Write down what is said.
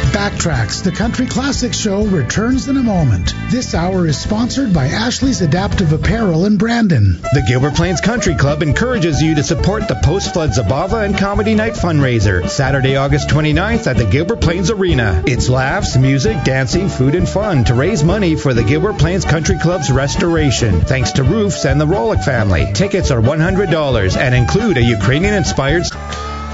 Backtracks, the Country Classics Show, returns in a moment. This hour is sponsored by Ashley's Adaptive Apparel in Brandon. The Gilbert Plains Country Club encourages you to support the Post-Flood Zabava and Comedy Night fundraiser, Saturday, August 29th at the Gilbert Plains Arena. It's laughs, music, dancing, food, and fun to raise money for the Gilbert Plains Country Club's restoration, thanks to Roofs and the Rolick family. Tickets are $100 and include a Ukrainian-inspired